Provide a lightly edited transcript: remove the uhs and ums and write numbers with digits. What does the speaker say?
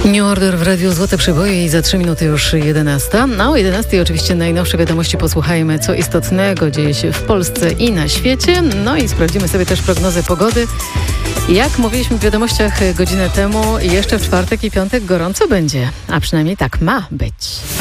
New Order w Radiu Złote Przeboje i za 3 minuty już 11. No o 11 oczywiście najnowsze wiadomości, posłuchajmy, co istotnego dzieje się w Polsce i na świecie. No i sprawdzimy sobie też prognozę pogody. Jak mówiliśmy w wiadomościach godzinę temu, jeszcze w czwartek i piątek gorąco będzie, a przynajmniej tak ma być.